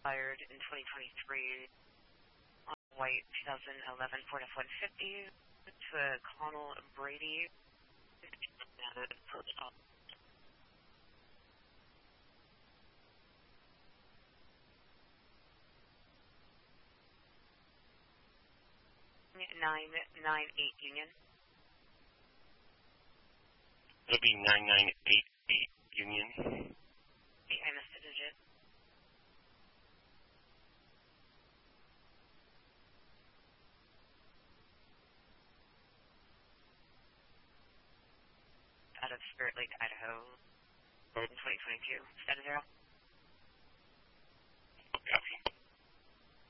Fired in 2023 on white 2011 Ford F-150 to Connell Brady. Nine eight Union. It'll be 9988 Union. I missed a digit. Out of Spirit Lake, Idaho, in 2022. Status 0.